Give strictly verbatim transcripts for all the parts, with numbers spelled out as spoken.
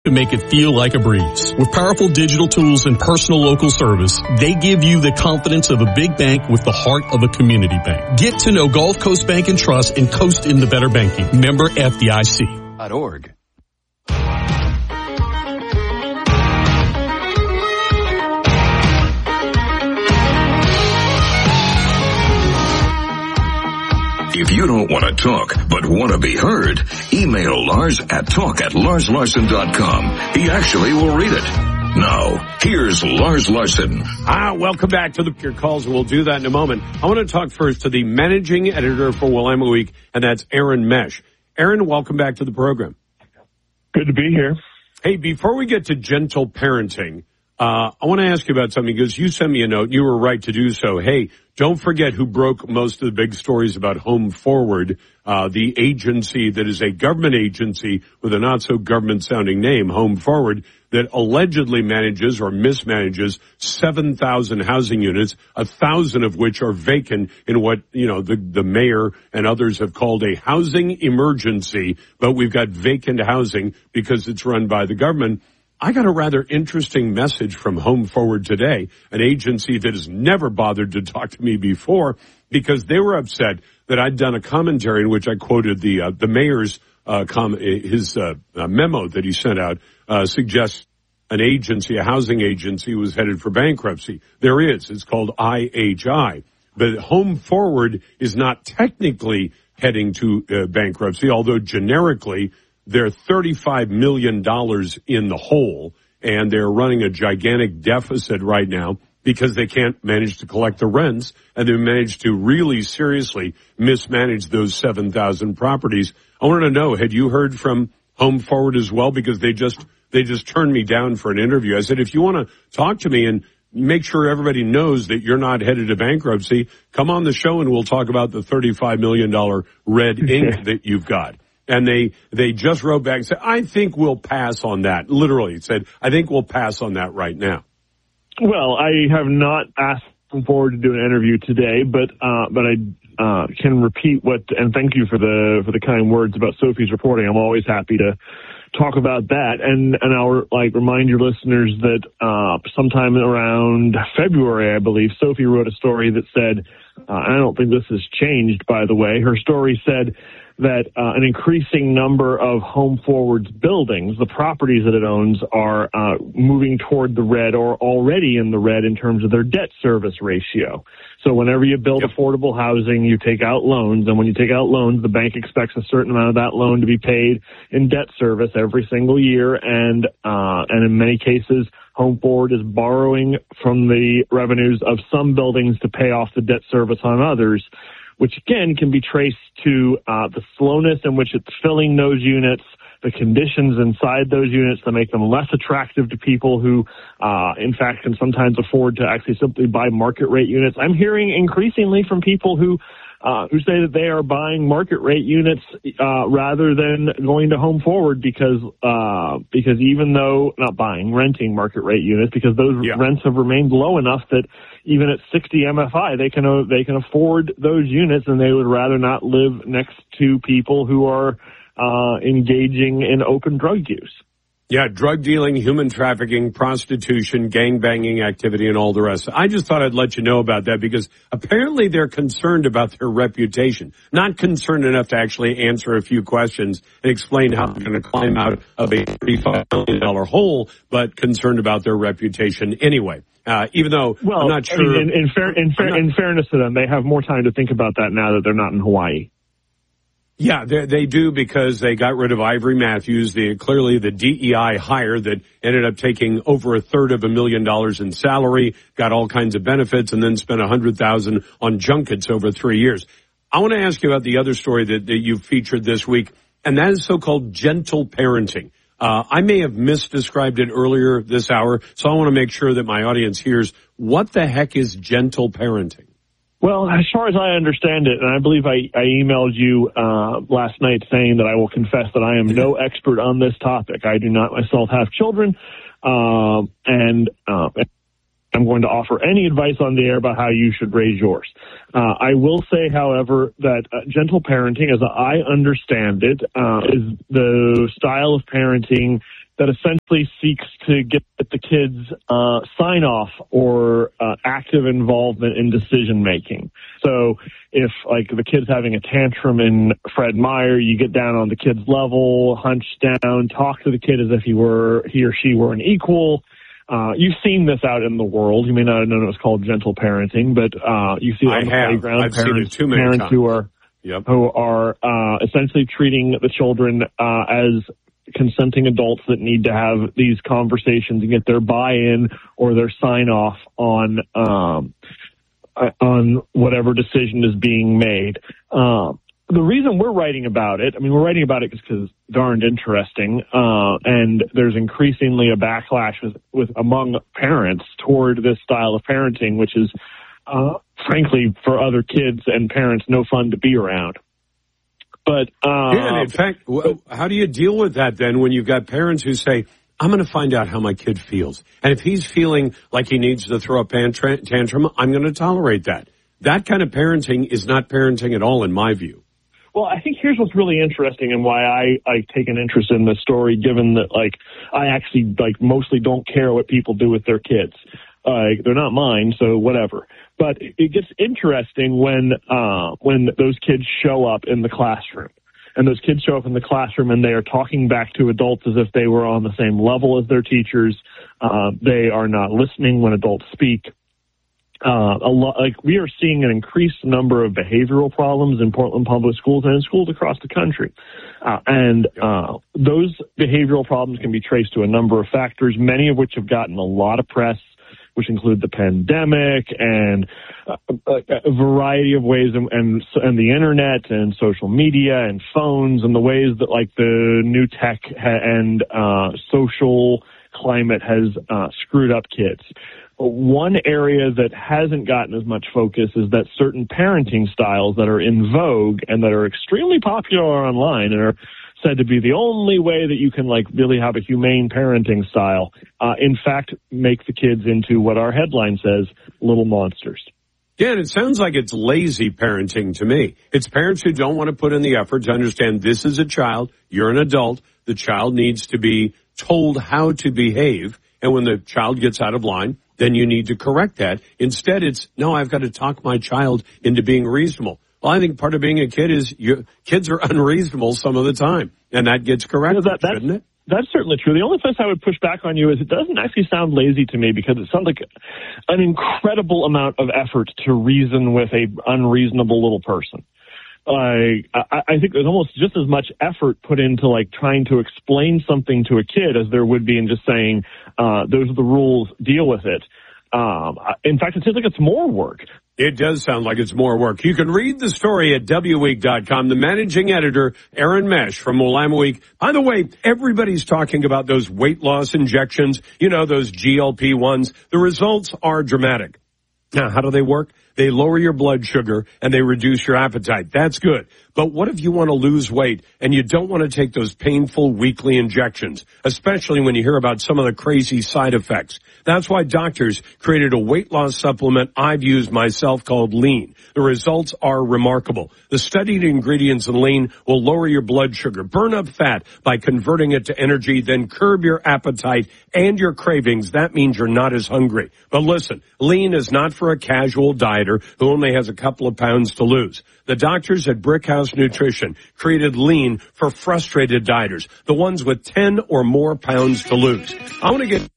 to make it feel like a breeze. With powerful digital tools and personal local service, they give you the confidence of a big bank with the heart of a community bank. Get to know Gulf Coast Bank and Trust and coast into better banking. Member F D I C. .org. If you don't want to talk, but want to be heard, email Lars at talk at lars larson dot com. He actually will read it. Now, here's Lars Larson. Ah, welcome back to the Your Calls, and we'll do that in a moment. I want to talk first to the managing editor for Willamette Week, and that's Aaron Mesh. Aaron, welcome back to the program. Good to be here. Hey, before we get to gentle parenting, uh, I want to ask you about something, because you sent me a note. You were right to do so. Hey, don't forget who broke most of the big stories about Home Forward, uh, the agency that is a government agency with a not-so-government-sounding name, Home Forward, that allegedly manages or mismanages seven thousand housing units, a thousand of which are vacant in what, you know, the, the mayor and others have called a housing emergency, but we've got vacant housing because it's run by the government. I got a rather interesting message from Home Forward today, an agency that has never bothered to talk to me before, because they were upset that I'd done a commentary in which I quoted the uh, the mayor's uh, com- his uh, uh, memo that he sent out, uh, suggests an agency, a housing agency, was headed for bankruptcy. There is. It's called I H I. But Home Forward is not technically heading to uh, bankruptcy, although generically they're thirty-five million dollars in the hole, and they're running a gigantic deficit right now because they can't manage to collect the rents, and they've managed to really seriously mismanage those seven thousand properties. I wanted to know, had you heard from Home Forward as well? Because they just they just turned me down for an interview. I said, if you want to talk to me and make sure everybody knows that you're not headed to bankruptcy, come on the show and we'll talk about the thirty-five million dollars red ink that you've got. And they, they just wrote back and said, I think we'll pass on that. Literally, it said, I think we'll pass on that right now. Well, I have not asked them forward to do an interview today, but, uh, but I, uh, can repeat what, and thank you for the, for the kind words about Sophie's reporting. I'm always happy to talk about that. And, and I'll like remind your listeners that, uh, sometime around February, I believe, Sophie wrote a story that said, uh, and I don't think this has changed, by the way. Her story said that uh, an increasing number of Home Forward's buildings, the properties that it owns, are uh, moving toward the red or already in the red in terms of their debt service ratio. So whenever you build yep. affordable housing, you take out loans, and when you take out loans, the bank expects a certain amount of that loan to be paid in debt service every single year, and uh, and in many cases, Home Forward is borrowing from the revenues of some buildings to pay off the debt service on others, which again can be traced to uh, the slowness in which it's filling those units, the conditions inside those units that make them less attractive to people who, uh, in fact, can sometimes afford to actually simply buy market rate units. I'm hearing increasingly from people who uh, who say that they are buying market rate units uh, rather than going to Home Forward because uh, because even though not buying, renting market rate units, because those yeah. rents have remained low enough that even at sixty M F I, they can uh, they can afford those units, and they would rather not live next to people who are uh, engaging in open drug use. Yeah, drug dealing, human trafficking, prostitution, gang-banging activity, and all the rest. I just thought I'd let you know about that because apparently they're concerned about their reputation. Not concerned enough to actually answer a few questions and explain how they're going to climb out of a thirty-five million dollars hole, but concerned about their reputation anyway. Uh, even though well, I'm not sure. I mean, in, in, fair, in, fair, not, in fairness to them, they have more time to think about that now that they're not in Hawaii. Yeah, they, they do because they got rid of Ivory Matthews, the clearly the D E I hire that ended up taking over a third of a million dollars in salary, got all kinds of benefits, and then spent a hundred thousand on junkets over three years. I want to ask you about the other story that, that you featured this week, and that is so-called gentle parenting. Uh, I may have misdescribed it earlier this hour, so I want to make sure that my audience hears what the heck is gentle parenting. Well, as far as I understand it, and I believe I, I emailed you uh, last night saying that I will confess that I am no expert on this topic. I do not myself have children, uh, and uh, I'm going to offer any advice on the air about how you should raise yours. Uh, I will say, however, that uh, gentle parenting, as I understand it, uh, is the style of parenting that essentially seeks to get the kids uh, sign off or uh, active involvement in decision making. So if like the kid's having a tantrum in Fred Meyer, you get down on the kid's level, hunch down, talk to the kid as if he were he or she were an equal. Uh, you've seen this out in the world. You may not have known it was called gentle parenting, but uh, you see it on the playground. I've parents, seen it too many parents times. who are Yep. who are uh, essentially treating the children uh, as consenting adults that need to have these conversations and get their buy-in or their sign-off on um, on whatever decision is being made. Uh, the reason we're writing about it, I mean, we're writing about it because it's darned interesting, uh, and there's increasingly a backlash with, with among parents toward this style of parenting, which is, uh, frankly, for other kids and parents, no fun to be around. But uh, yeah, and in fact, how do you deal with that then when you've got parents who say, I'm going to find out how my kid feels. And if he's feeling like he needs to throw a tantrum, I'm going to tolerate that. That kind of parenting is not parenting at all, in my view. Well, I think here's what's really interesting and why I, I take an interest in this story, given that, like, I actually, like, mostly don't care what people do with their kids. Uh, they're not mine, so whatever. But it gets interesting when uh, when those kids show up in the classroom. And those kids show up in the classroom and they are talking back to adults as if they were on the same level as their teachers. Uh, they are not listening when adults speak. Uh, a lot, like we are seeing an increased number of behavioral problems in Portland public schools and in schools across the country. Uh, and uh, those behavioral problems can be traced to a number of factors, many of which have gotten a lot of press, which include the pandemic and a, a variety of ways, and, and and the internet and social media and phones and the ways that like the new tech ha- and uh, social climate has uh, screwed up kids. One area that hasn't gotten as much focus is that certain parenting styles that are in vogue and that are extremely popular online and are said to be the only way that you can like really have a humane parenting style, uh, in fact, make the kids into what our headline says, little monsters. Yeah, and it sounds like it's lazy parenting to me. It's parents who don't want to put in the effort to understand this is a child, you're an adult, the child needs to be told how to behave, and when the child gets out of line, then you need to correct that. Instead, it's, no, I've got to talk my child into being reasonable. Well, I think part of being a kid is you, kids are unreasonable some of the time, and that gets corrected, you know, that, shouldn't it? That's certainly true. The only place I would push back on you is it doesn't actually sound lazy to me because it sounds like an incredible amount of effort to reason with a unreasonable little person. Uh, I, I think there's almost just as much effort put into like trying to explain something to a kid as there would be in just saying, uh, those are the rules, deal with it. Um, in fact, it seems like it's more work. It does sound like it's more work. You can read the story at W week dot com. The managing editor, Aaron Mesh from Willamette Week. By the way, everybody's talking about those weight loss injections, you know, those G L P ones. The results are dramatic. Now, how do they work? They lower your blood sugar and they reduce your appetite. That's good. But what if you want to lose weight and you don't want to take those painful weekly injections, especially when you hear about some of the crazy side effects? That's why doctors created a weight loss supplement I've used myself called Lean. The results are remarkable. The studied ingredients in Lean will lower your blood sugar, burn up fat by converting it to energy, then curb your appetite and your cravings. That means you're not as hungry. But listen, Lean is not for a casual dieter who only has a couple of pounds to lose. The doctors at Brickhouse Nutrition created Lean for frustrated dieters, the ones with ten or more pounds to lose. I want to get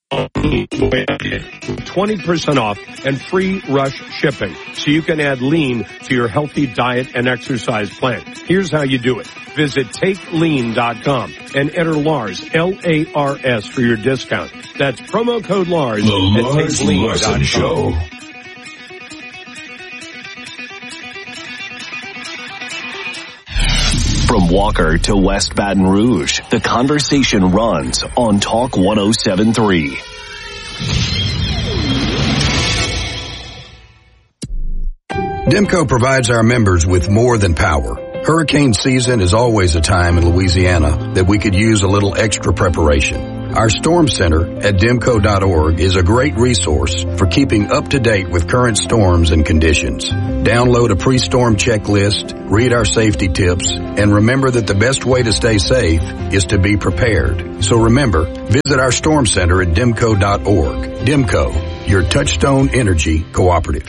twenty percent off and free rush shipping so you can add Lean to your healthy diet and exercise plan. Here's how you do it. Visit take lean dot com and enter Lars, L A R S, for your discount. That's promo code Lars The at Lars take lean dot com. Larson Show. From Walker to West Baton Rouge, the conversation runs on Talk one oh seven point three. Demco provides our members with more than power. Hurricane season is always a time in Louisiana that we could use a little extra preparation. Our Storm Center at demco dot org is a great resource for keeping up to date with current storms and conditions. Download a pre-storm checklist, read our safety tips, and remember that the best way to stay safe is to be prepared. So remember, visit our Storm Center at demco dot org. Demco, your Touchstone Energy cooperative.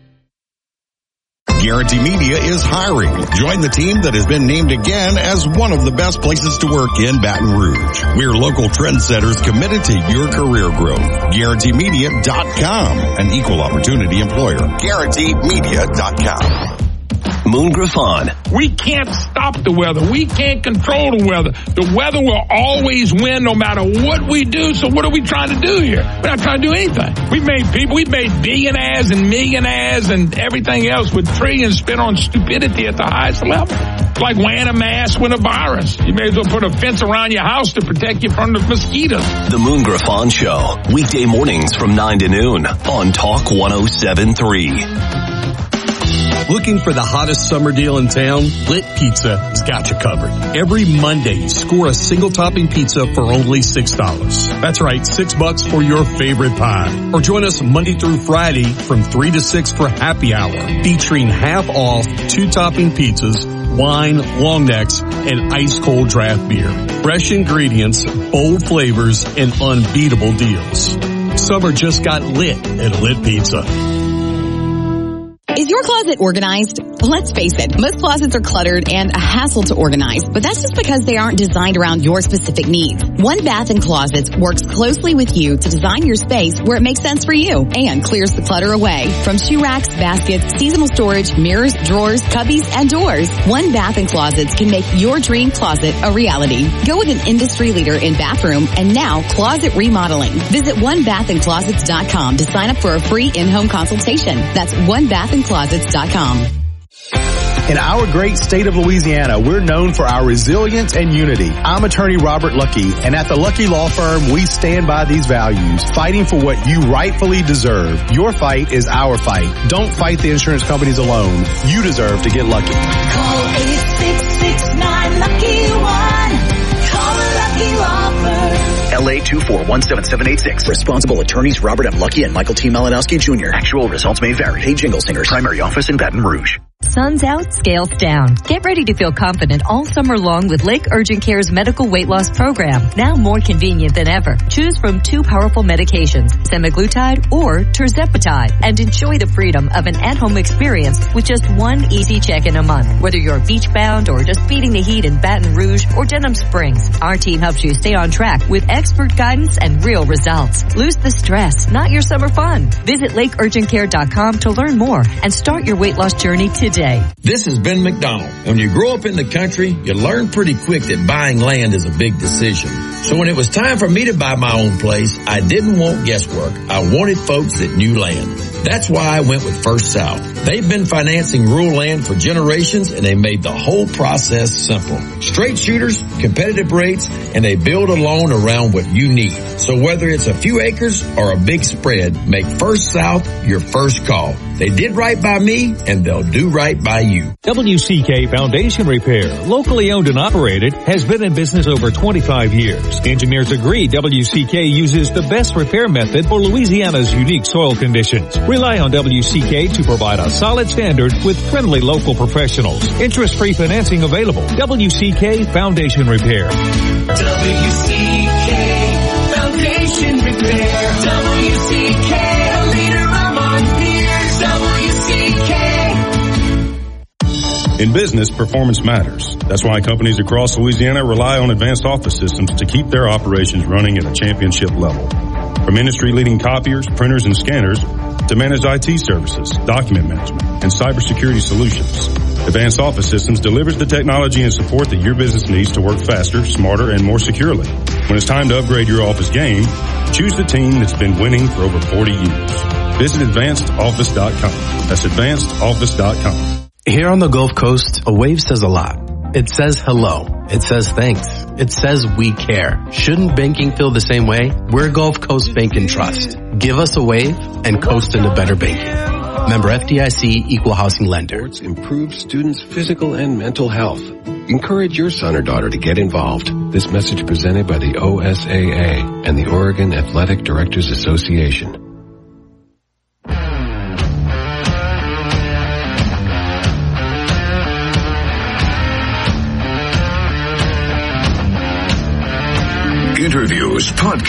Guarantee Media is hiring. Join the team that has been named again as one of the best places to work in Baton Rouge. We're local trendsetters committed to your career growth. Guarantee Media dot com, an equal opportunity employer. Guarantee Media dot com. Moon Griffon. We can't stop the weather. We can't control the weather. The weather will always win no matter what we do. So what are we trying to do here? We're not trying to do anything. We've made people, we've made billionaires and millionaires and everything else with trillions spent on stupidity at the highest level. It's like wearing a mask with a virus. You may as well put a fence around your house to protect you from the mosquitoes. The Moon Griffon Show. Weekday mornings from nine to noon on Talk one oh seven point three. Looking for the hottest summer deal in town? Lit Pizza has got you covered. Every Monday, score a single topping pizza for only six dollars. That's right, six bucks for your favorite pie. Or join us Monday through Friday from three to six for happy hour, featuring half off two topping pizzas, wine, long necks, and ice cold draft beer. Fresh ingredients, bold flavors, and unbeatable deals. Summer just got lit at Lit Pizza. Is your closet organized? Let's face it, most closets are cluttered and a hassle to organize, but that's just because they aren't designed around your specific needs. One Bath and Closets works closely with you to design your space where it makes sense for you and clears the clutter away. From shoe racks, baskets, seasonal storage, mirrors, drawers, cubbies, and doors, One Bath and Closets can make your dream closet a reality. Go with an industry leader in bathroom and now closet remodeling. Visit one bath and closets dot com to sign up for a free in-home consultation. That's one bath and closets dot com. In our great state of Louisiana, we're known for our resilience and unity. I'm attorney Robert Lucky, and at the Lucky Law Firm, we stand by these values, fighting for what you rightfully deserve. Your fight is our fight. Don't fight the insurance companies alone. You deserve to get lucky. Call eight six six nine lucky one. Call the Lucky Law Firm. L A two four one seven seven eight six. Responsible attorneys Robert M. Lucky and Michael T. Malinowski Junior Actual results may vary. Hey, Jingle Singers. Primary office in Baton Rouge. Sun's out, scales down. Get ready to feel confident all summer long with Lake Urgent Care's medical weight loss program. Now more convenient than ever. Choose from two powerful medications, semaglutide or tirzepatide, and enjoy the freedom of an at-home experience with just one easy check-in a month. Whether you're beach-bound or just beating the heat in Baton Rouge or Denham Springs, our team helps you stay on track with expert guidance and real results. Lose the stress, not your summer fun. Visit lake urgent care dot com to learn more and start your weight loss journey today. This is Ben McDonald. When you grow up in the country, you learn pretty quick that buying land is a big decision. So when it was time for me to buy my own place, I didn't want guesswork. I wanted folks that knew land. That's why I went with First South. They've been financing rural land for generations, and they made the whole process simple. Straight shooters, competitive rates, and they build a loan around what you need. So whether it's a few acres or a big spread, make First South your first call. They did right by me, and they'll do right by you. W C K Foundation Repair, locally owned and operated, has been in business over twenty-five years. Engineers agree W C K uses the best repair method for Louisiana's unique soil conditions. Rely on W C K to provide a solid standard with friendly local professionals. Interest-free financing available. W C K Foundation Repair. W C K Foundation Repair. W C K, a leader among peers. W C K. In business, performance matters. That's why companies across Louisiana rely on Advanced Office Systems to keep their operations running at a championship level. From industry-leading copiers, printers, and scanners to managed I T services, document management, and cybersecurity solutions, Advanced Office Systems delivers the technology and support that your business needs to work faster, smarter, and more securely. When it's time to upgrade your office game, choose the team that's been winning for over forty years. Visit advanced office dot com. That's advanced office dot com. Here on the Gulf Coast, a wave says a lot. It says hello. It says thanks. It says we care. Shouldn't banking feel the same way? We're Gulf Coast Bank and Trust. Give us a wave and coast into better banking. Member F D I C, Equal Housing Lender. Improve students' physical and mental health. Encourage your son or daughter to get involved. This message presented by the O S A A and the Oregon Athletic Directors Association. Interviews, podcasts,